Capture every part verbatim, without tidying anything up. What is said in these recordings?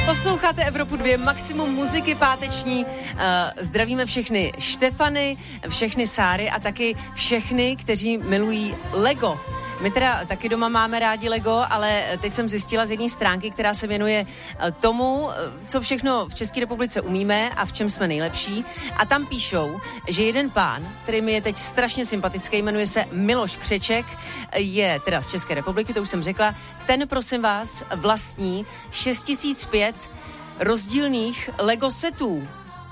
Posloucháte Evropu dva, maximum muziky páteční. Uh, zdravíme všechny Štefany, všechny Sáry a taky všechny, kteří milují Lego. My teda taky doma máme rádi Lego, ale teď jsem zjistila z jedné stránky, která se věnuje tomu, co všechno v České republice umíme a v čem jsme nejlepší. A tam píšou, že jeden pán, který mi je teď strašně sympatický, jmenuje se Miloš Křeček, je teda z České republiky, to už jsem řekla, ten, prosím vás, vlastní šest tisíc pět rozdílných Lego setů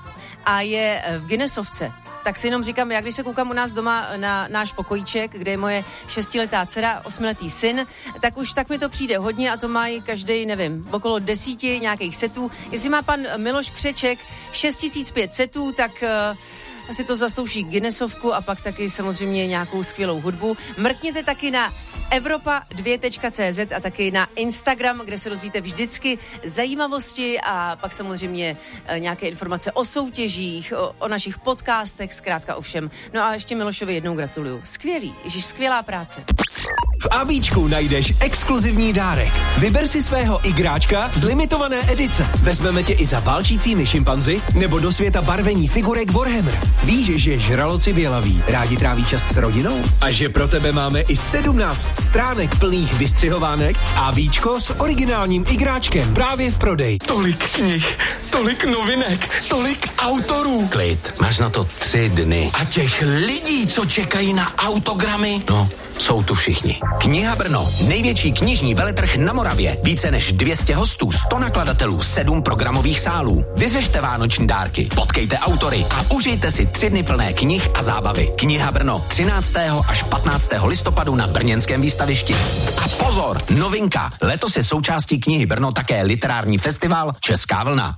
a je v Guinnessovce. Tak si jenom říkám, já když se koukám u nás doma na náš pokojíček, kde je moje šestiletá dcera, osmiletý syn, tak už tak mi to přijde hodně a to mají každý, nevím, okolo desíti nějakých setů. Jestli má pan Miloš Křeček šest tisíc pět setů, tak uh, asi to zaslouží Guinnessovku a pak taky samozřejmě nějakou skvělou hudbu. Mrkněte taky na evropa dva tečka cé zet a taky na Instagram, kde se dozvíte vždycky zajímavosti a pak samozřejmě nějaké informace o soutěžích, o, o našich podcastech, zkrátka o všem. No a ještě Milošovi jednou gratuluju. Skvělý, ježiš, skvělá práce. V ABčku najdeš exkluzivní dárek. Vyber si svého igráčka z limitované edice. Vezmeme tě i za válčícími šimpanzi nebo do světa barvení figurek Warhammer. Víš, že žraloci bělaví rádi tráví čas s rodinou? A že pro tebe máme i sedmnáct stránek plných vystřihovánek? ABčko s originálním igráčkem právě v prodeji. Tolik knih, tolik novinek, tolik autorů. Klid, máš na to tři dny. A těch lidí, co čekají na autogramy, no, jsou tu všichni. Kniha Brno, největší knižní veletrh na Moravě. Více než dvě stě hostů, sto nakladatelů, sedm programových sálů. Vyřešte vánoční dárky, potkejte autory a užijte si tři dny plné knih a zábavy. Kniha Brno, třináctého až patnáctého listopadu na brněnském výstavišti. A pozor, novinka, letos je součástí Knihy Brno také literární festival Česká vlna.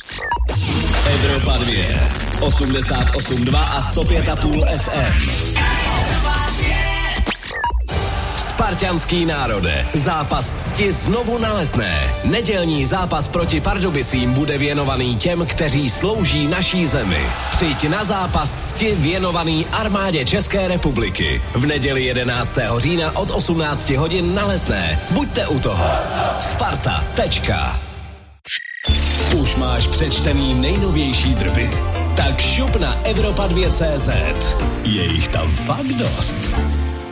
Evropa dva, osmdesát osm dva a sto pět a půl ef em. Spartanský národe, zápas cti znovu na Letné. Nedělní zápas proti Pardubicím bude věnovaný těm, kteří slouží naší zemi. Přijď na zápas cti věnovaný armádě České republiky. V neděli jedenáctého října od osmnácti hodin na Letné. Buďte u toho. Sparta. Tečka. Už máš přečtený nejnovější drby? Tak šup na Evropa dva tečka cé zet. Je jich tam fakt dost.